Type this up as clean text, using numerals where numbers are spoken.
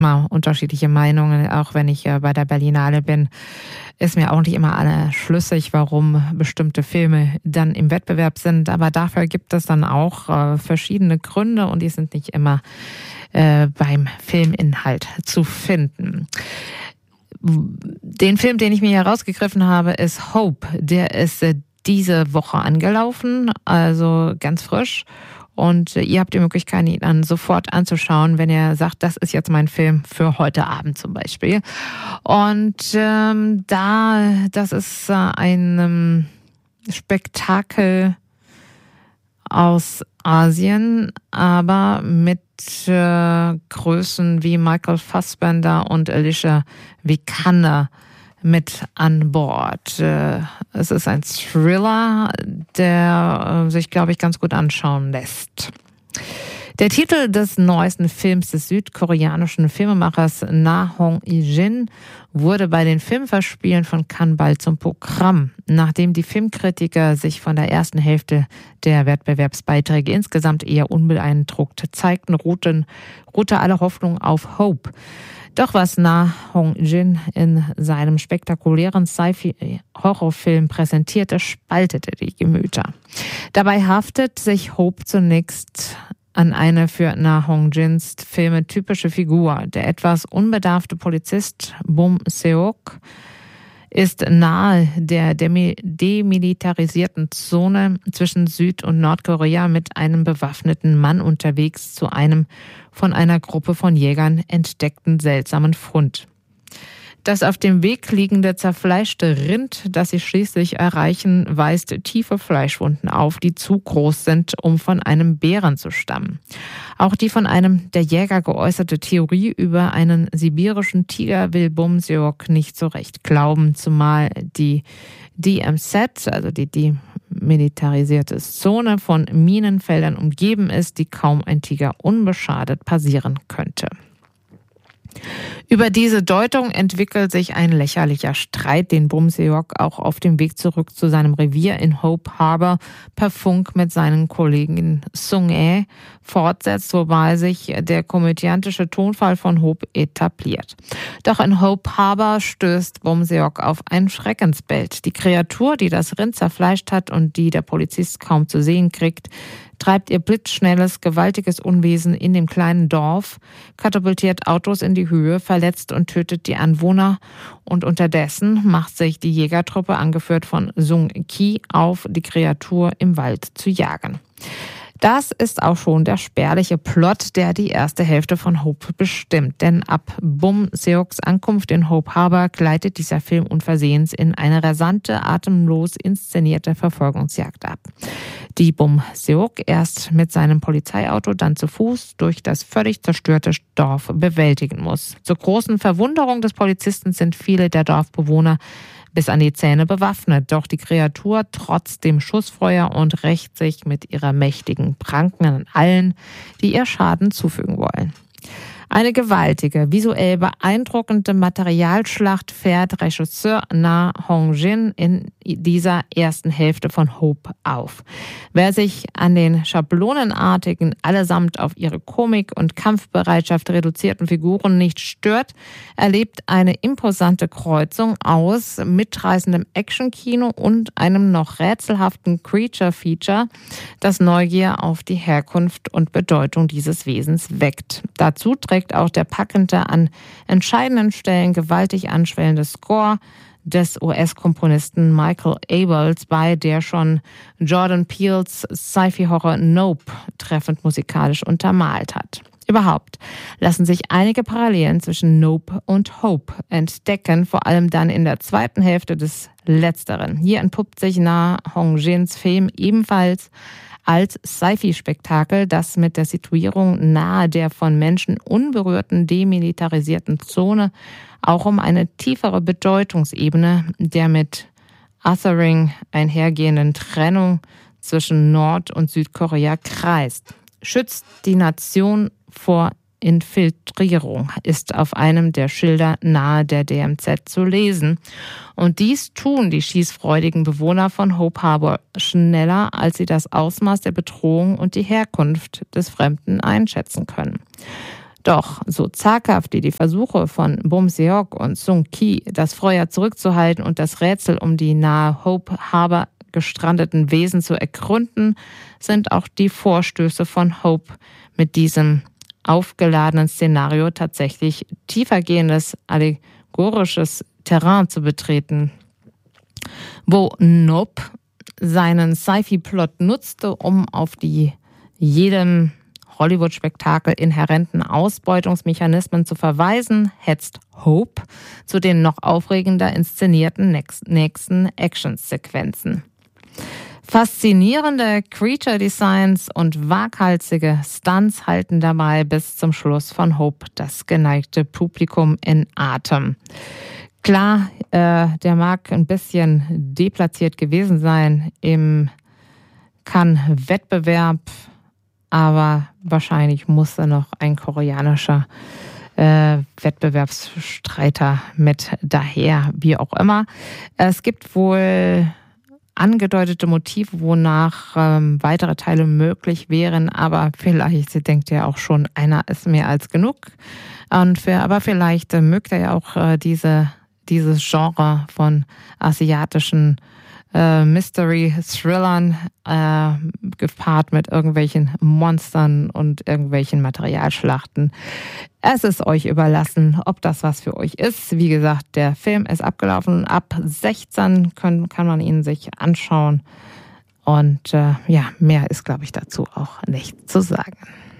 mal unterschiedliche Meinungen, auch wenn ich bei der Berlinale bin, ist mir auch nicht immer alle schlüssig, warum bestimmte Filme dann im Wettbewerb sind. Aber dafür gibt es dann auch verschiedene Gründe und die sind nicht immer beim Filminhalt zu finden. Den Film, den ich mir hier rausgegriffen habe, ist Hope. Der ist diese Woche angelaufen, also ganz frisch. Und ihr habt die Möglichkeit, ihn dann sofort anzuschauen, wenn ihr sagt, das ist jetzt mein Film für heute Abend zum Beispiel. Und das ist ein Spektakel aus Asien, aber mit Größen wie Michael Fassbender und Alicia Vikander mit an Bord. Es ist ein Thriller, der sich, glaube ich, ganz gut anschauen lässt. Der Titel des neuesten Films des südkoreanischen Filmemachers Na Hong-jin wurde bei den Filmfestspielen von Cannes bald zum Programm, nachdem die Filmkritiker sich von der ersten Hälfte der Wettbewerbsbeiträge insgesamt eher unbeeindruckt zeigten, ruhte alle Hoffnung auf Hope. Doch was Na Hong-jin in seinem spektakulären Sci-Fi-Horrorfilm präsentierte, spaltete die Gemüter. Dabei haftet sich Hope zunächst an eine für Na Hong-jins Filme typische Figur. Der etwas unbedarfte Polizist Bum Seok ist nahe der demilitarisierten Zone zwischen Süd- und Nordkorea mit einem bewaffneten Mann unterwegs zu einem von einer Gruppe von Jägern entdeckten seltsamen Fund. Das auf dem Weg liegende zerfleischte Rind, das sie schließlich erreichen, weist tiefe Fleischwunden auf, die zu groß sind, um von einem Bären zu stammen. Auch die von einem der Jäger geäußerte Theorie über einen sibirischen Tiger will Bum Seok nicht so recht glauben, zumal die DMZ, also die demilitarisierte Zone, von Minenfeldern umgeben ist, die kaum ein Tiger unbeschadet passieren könnte. Über diese Deutung entwickelt sich ein lächerlicher Streit, den Bum Seok auch auf dem Weg zurück zu seinem Revier in Hope Harbor per Funk mit seinen Kollegen Sung-ae fortsetzt, wobei sich der komödiantische Tonfall von Hope etabliert. Doch in Hope Harbor stößt Bum Seok auf ein Schreckensbild. Die Kreatur, die das Rind zerfleischt hat und die der Polizist kaum zu sehen kriegt, treibt ihr blitzschnelles, gewaltiges Unwesen in dem kleinen Dorf, katapultiert Autos in die Höhe, verletzt und tötet die Anwohner. Und unterdessen macht sich die Jägertruppe, angeführt von Sung Ki, auf, die Kreatur im Wald zu jagen. Das ist auch schon der spärliche Plot, der die erste Hälfte von Hope bestimmt. Denn ab Bum Seoks Ankunft in Hope Harbor gleitet dieser Film unversehens in eine rasante, atemlos inszenierte Verfolgungsjagd ab, die Bum Seok erst mit seinem Polizeiauto, dann zu Fuß durch das völlig zerstörte Dorf bewältigen muss. Zur großen Verwunderung des Polizisten sind viele der Dorfbewohner bis an die Zähne bewaffnet. Doch die Kreatur trotzt dem Schussfeuer und rächt sich mit ihrer mächtigen Pranken an allen, die ihr Schaden zufügen wollen. Eine gewaltige, visuell beeindruckende Materialschlacht fährt Regisseur Na Hong-jin in dieser ersten Hälfte von Hope auf. Wer sich an den schablonenartigen, allesamt auf ihre Komik und Kampfbereitschaft reduzierten Figuren nicht stört, erlebt eine imposante Kreuzung aus mitreißendem Actionkino und einem noch rätselhaften Creature-Feature, das Neugier auf die Herkunft und Bedeutung dieses Wesens weckt. Dazu trägt auch der packende, an entscheidenden Stellen gewaltig anschwellende Score des US-Komponisten Michael Abels bei, der schon Jordan Peels Sci-Fi-Horror Nope treffend musikalisch untermalt hat. Überhaupt lassen sich einige Parallelen zwischen Nope und Hope entdecken, vor allem dann in der zweiten Hälfte des Letzteren. Hier entpuppt sich Na Hong-jins Film ebenfalls als Sci-Fi-Spektakel, das mit der Situierung nahe der von Menschen unberührten demilitarisierten Zone auch um eine tiefere Bedeutungsebene der mit Othering einhergehenden Trennung zwischen Nord- und Südkorea kreist. Schützt die Nation vor Infiltrierung, ist auf einem der Schilder nahe der DMZ zu lesen. Und dies tun die schießfreudigen Bewohner von Hope Harbor schneller, als sie das Ausmaß der Bedrohung und die Herkunft des Fremden einschätzen können. Doch so zaghaft wie die Versuche von Bum Seok und Sung Ki, das Feuer zurückzuhalten und das Rätsel um die nahe Hope Harbor gestrandeten Wesen zu ergründen, sind auch die Vorstöße von Hope mit diesem aufgeladenen Szenario tatsächlich tiefergehendes, allegorisches Terrain zu betreten. Wo Nope seinen Sci-Fi-Plot nutzte, um auf die jedem Hollywood-Spektakel inhärenten Ausbeutungsmechanismen zu verweisen, hetzt Hope zu den noch aufregender inszenierten nächsten Action-Sequenzen. Faszinierende Creature-Designs und waghalsige Stunts halten dabei bis zum Schluss von Hope das geneigte Publikum in Atem. Klar, der mag ein bisschen deplatziert gewesen sein im Cannes-Wettbewerb, aber wahrscheinlich musste noch ein koreanischer Wettbewerbsstreiter mit daher, wie auch immer. Es gibt wohl angedeutete Motive, wonach weitere Teile möglich wären, aber vielleicht denkt ihr auch schon, einer ist mehr als genug. Aber vielleicht mögt ihr ja auch dieses Genre von asiatischen Mystery-Thrillern gepaart mit irgendwelchen Monstern und irgendwelchen Materialschlachten. Es ist euch überlassen, ob das was für euch ist. Wie gesagt, der Film ist abgelaufen. Ab 16 kann man ihn sich anschauen. Und mehr ist, glaube ich, dazu auch nicht zu sagen.